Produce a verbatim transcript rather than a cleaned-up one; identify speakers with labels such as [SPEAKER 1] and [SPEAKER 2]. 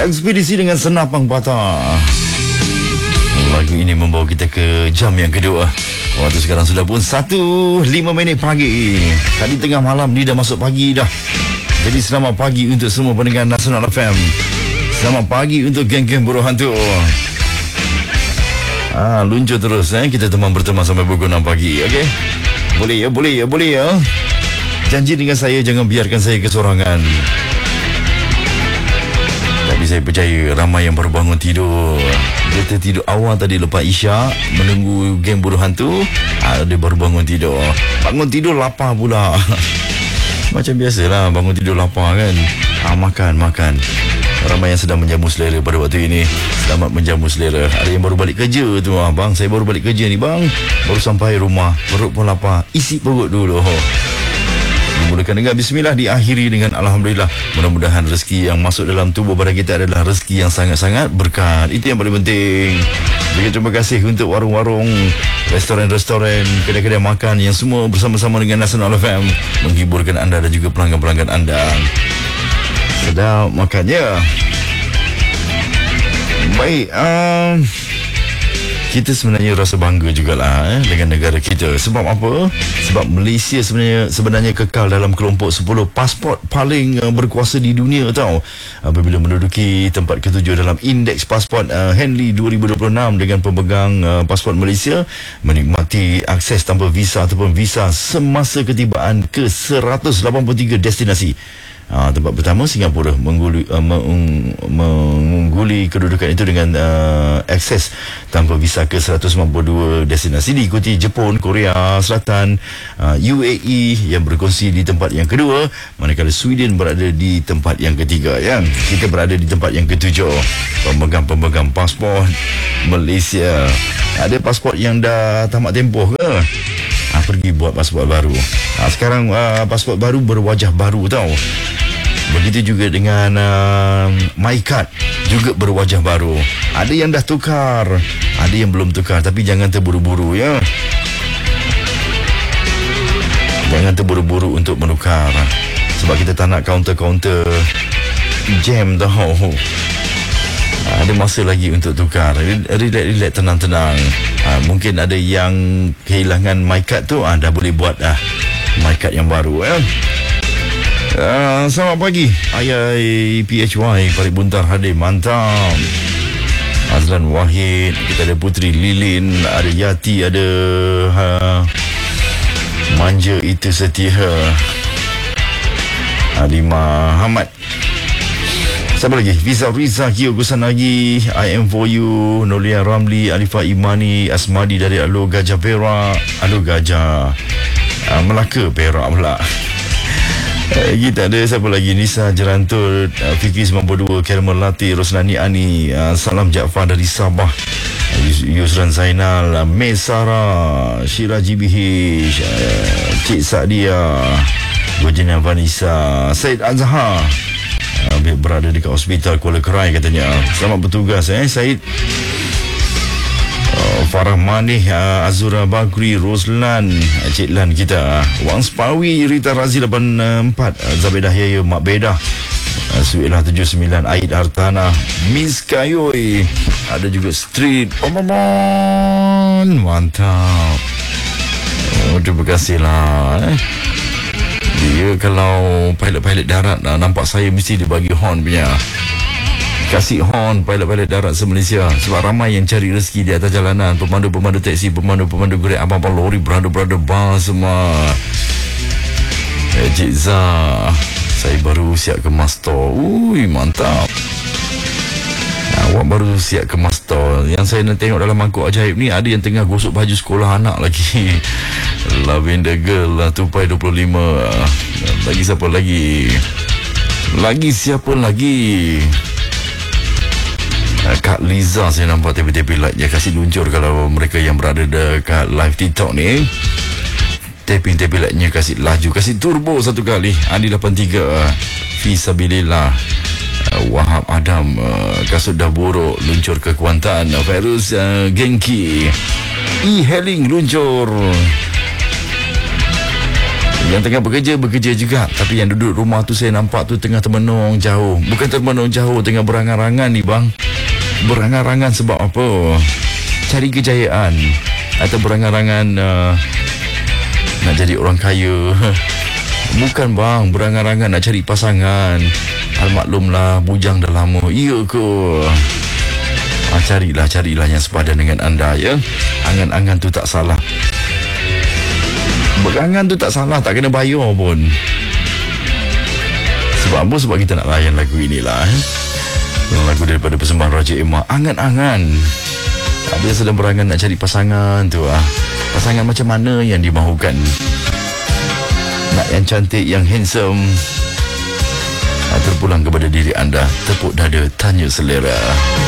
[SPEAKER 1] Ekspedisi dengan Senapang Patah. Lagu ini membawa kita ke jam yang kedua. Waktu sekarang sudah pun satu lima minit pagi. Tadi tengah malam ni dah masuk pagi dah. Jadi selamat pagi untuk semua pendengar Nasional F M. Selamat pagi untuk geng-geng buruh hantu. Ah, luncur terus eh. Kita teman berteman sampai pukul enam pagi. Okey. Boleh ya, boleh ya, boleh ya. Janji dengan saya, jangan biarkan saya kesorangan. Tapi saya percaya ramai yang baru bangun tidur. Dia tertidur awal tadi lepas Isyak, menunggu geng buruh hantu. Ah, dia baru bangun tidur. Bangun tidur lapar pula. Macam biasalah, bangun tidur lapar kan. Ah, makan, makan. Ramai yang sedang menjamu selera pada waktu ini. Selamat menjamu selera. Ada yang baru balik kerja tu, ah, bang. Saya baru balik kerja ni, bang. Baru sampai rumah, perut pun lapar. Isi perut dulu. Dimulakan dengan bismillah, diakhiri dengan alhamdulillah. Mudah-mudahan rezeki yang masuk dalam tubuh badan kita adalah rezeki yang sangat-sangat berkat. Itu yang paling penting. Jadi terima kasih untuk warung-warung, restoran-restoran, kedai-kedai makan yang semua bersama-sama dengan Nasional F M menghiburkan anda dan juga pelanggan-pelanggan anda. Sedap makannya. Baik, um, kita sebenarnya rasa bangga jugalah eh, dengan negara kita. Sebab apa? Sebab Malaysia sebenarnya sebenarnya kekal dalam kelompok sepuluh pasport paling uh, berkuasa di dunia tau. Apabila menduduki tempat ketujuh dalam indeks pasport uh, Henley dua ribu dua puluh enam dengan pemegang uh, pasport Malaysia menikmati akses tanpa visa ataupun visa semasa ketibaan ke seratus lapan puluh tiga destinasi. Ha, tempat pertama Singapura mengguli, uh, mengungguli kedudukan itu dengan uh, akses tanpa visa ke seratus sembilan puluh dua destinasi, diikuti Jepun, Korea Selatan, uh, U A E yang berkongsi di tempat yang kedua, manakala Sweden berada di tempat yang ketiga ya. Kita berada di tempat yang ketujuh. Pemegang-pemegang pasport Malaysia. Ada pasport yang dah tamat tempoh ke? Ha, pergi buat pasport baru. Ha, sekarang uh, pasport baru berwajah baru tau. Begitu juga dengan uh, MyCard juga berwajah baru. Ada yang dah tukar, ada yang belum tukar. Tapi jangan terburu-buru ya. Jangan terburu-buru untuk menukar. Sebab kita tak nak kaunter-kaunter jam tau. Ada masa lagi untuk tukar. Relax-relax, tenang-tenang. Ha, mungkin ada yang kehilangan MyCard tu, ha, dah boleh buat dah MyCard yang baru ya. Uh, selamat pagi Ayai P H Y Parit Buntar hadir, mantap. Azlan Wahid, kita ada Putri Lilin, ada Yati, ada uh, Manja Itu Setia, Adima Hamad. Siapa lagi? Visa Riza, Kio Kusanagi, I am for you, Nolia Ramli, Alifah Imani, Asmadi dari Alo Gajah Perak, Alo Gajah uh, Melaka Perak pula. Uh, kita ada siapa lagi? Nisa Jerantul, uh, Fikri sembilan puluh dua, Caramel Latte, Roslani Ani, uh, Salam Jaafar dari Sabah, uh, Yusran Zainal, uh, May Sarah, Syira G B H, uh, Cik Sadia, Gojina Vanessa, Said Azhar, uh, berada dekat hospital Kuala Kerai katanya. Selamat bertugas eh Said. Farah Manih, uh, Azura Bagri, Roslan, uh, Cik Lan kita, uh, Wang Spawi, Rita Razi lapan empat, uh, Zabedah Yaya, Mak Bedah, uh, Suilah tujuh sembilan, Aid Hartana, Miss Kayoy, ada juga Street Omamon, mantap. Oh, terima kasih lah eh. Dia kalau pilot-pilot darat uh, nampak saya mesti dia bagi horn punya. Kasih horn pilot-pilot darat se-Malaysia. Sebab ramai yang cari rezeki di atas jalanan. Pemandu-pemandu teksi, pemandu-pemandu Grab, abang-abang lori, berada-berada bas semua. Eh, Cik Zah, saya baru siap ke Mastor. Ui, mantap. Awak baru siap ke Mastor. Yang saya nak tengok dalam mangkuk ajaib ni, ada yang tengah gosok baju sekolah anak lagi. Lavender Girl lah, Tupai dua puluh lima. Lagi siapa lagi? Lagi siapa lagi? Kak Liza saya nampak tepi-tepi like dia kasih luncur. Kalau mereka yang berada dekat live TikTok ni, tapping-tapping like-nya kasih laju, kasih turbo satu kali. Andi lapan tiga, Fisabilillah, Wahab Adam, kasut dah buruk, luncur ke Kuantan. Virus uh, Genki, E-Hailing luncur. Yang tengah bekerja, bekerja juga. Tapi yang duduk rumah tu saya nampak tu tengah termenung jauh. Bukan termenung jauh, tengah berangan-angan ni bang. Berangan-angan sebab apa? Cari kejayaan. Atau berangan-angan uh, nak jadi orang kaya. Bukan bang, berangan-angan nak cari pasangan. Almaklumlah, bujang dah lama. Ya ke? Ah, carilah, carilah yang sepadan dengan anda ya. Angan-angan tu tak salah. Berangan tu tak salah, tak kena bayar pun. Sebab apa? Sebab kita nak layan lagu inilah eh. Lagu daripada persembahan Raja Emma, Angan-angan. Dia sedang berangan nak cari pasangan tu ah. Pasangan macam mana yang dimahukan? Nak yang cantik, yang handsome. Terpulang kepada diri anda. Tepuk dada, tanya selera.